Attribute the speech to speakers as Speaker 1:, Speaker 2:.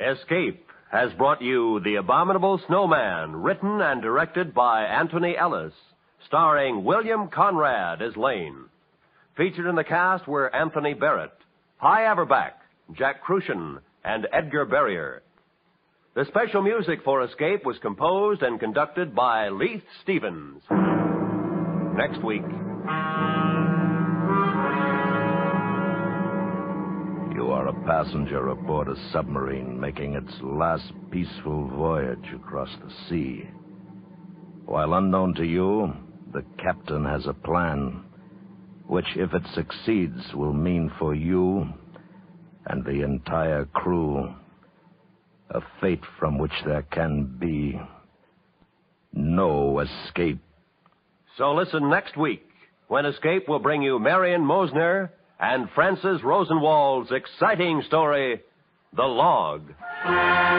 Speaker 1: Escape has brought you The Abominable Snowman, written and directed by Anthony Ellis, starring William Conrad as Lane. Featured in the cast were Anthony Barrett, Hy Averback, Jack Crucian, and Edgar Barrier. The special music for Escape was composed and conducted by Leith Stevens. Next week.
Speaker 2: You are a passenger aboard a submarine making its last peaceful voyage across the sea. While unknown to you, the captain has a plan, which, if it succeeds, will mean for you and the entire crew a fate from which there can be no escape.
Speaker 1: So listen next week, when Escape will bring you Marion Mosner and Francis Rosenwald's exciting story, The Log.